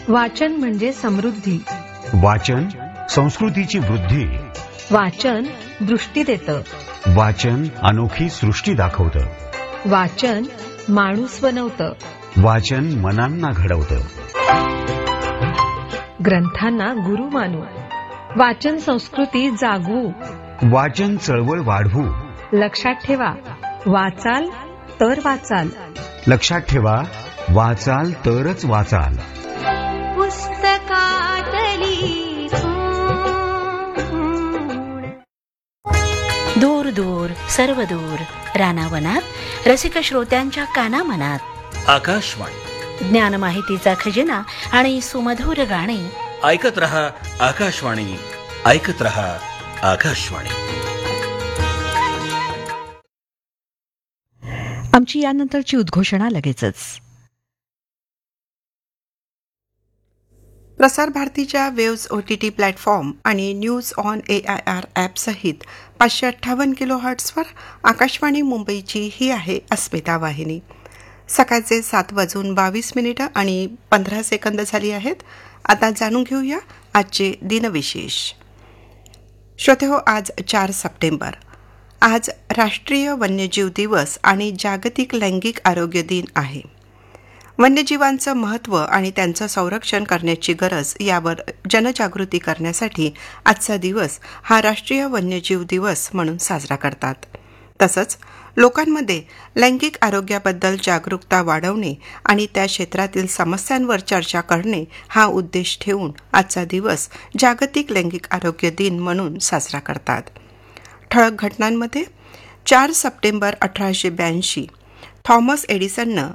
वाचन म्हणजे समृद्धी. वाचन संस्कृतीची वृद्धी. वाचन दृष्टी देतं. वाचन अनोखी सृष्टी दाखवतं. वाचन माणूस बनवतं. वाचन मनांना घडवतं. ग्रंथांना गुरु मानू. वाचन संस्कृती जागवू. वाचन चळवळ वाढवू. लक्षात ठेवा, वाचाल तर वाचाल. लक्षात ठेवा, वाचाल तरच वाचाल. पुस्तकातली दूर दूर सर्व दूर रानावनात रसिक श्रोत्यांच्या कानामनात आकाशवाणी ज्ञान माहितीचा खजिना आणि सुमधुर गाणी. ऐकत रहा आकाशवाणी, ऐकत रहा आकाशवाणी. आमची यानंतरची उद्घोषणा लगेचच. प्रसार भारतीच्या वेव्ज OTT प्लॅटफॉर्म आणि न्यूज ऑन AIR ॲपसहित 558 किलोहर्ट्झवर आकाशवाणी मुंबईची ही आहे अस्मिता वाहिनी. सकाळचे 7:22 आणि 15 सेकंद झाली आहेत. आता जाणून घेऊया आजचे दिनविशेष. श्रोतेहो, आज 4 सप्टेंबर. आज राष्ट्रीय वन्यजीव दिवस आणि जागतिक लैंगिक आरोग्य दिन आहे. वन्यजीवांचं महत्त्व आणि त्यांचं संरक्षण करण्याची गरज यावर जनजागृती करण्यासाठी आजचा दिवस हा राष्ट्रीय वन्यजीव दिवस म्हणून साजरा करतात. तसंच लोकांमध्ये लैंगिक आरोग्याबद्दल जागरूकता वाढवणे आणि त्या क्षेत्रातील समस्यांवर चर्चा करणे हा उद्देश ठेवून आजचा दिवस जागतिक लैंगिक आरोग्य दिन म्हणून साजरा करतात. ठळक घटनांमध्ये 4 सप्टेंबर 1882 थॉमस एडिसननं